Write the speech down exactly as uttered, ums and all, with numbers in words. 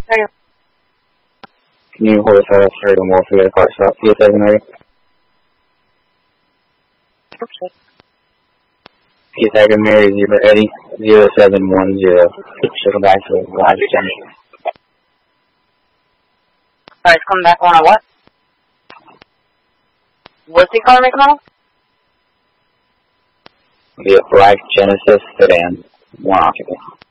Hey. Can you hold us out for the more for the car stop? P S seven area? Okay. P S seven Mary Zebra Eddie zero seven one zero. Circle back to live extension. Alright, come back on a what? What's the car make model? The Black Genesis sedan, one occupant.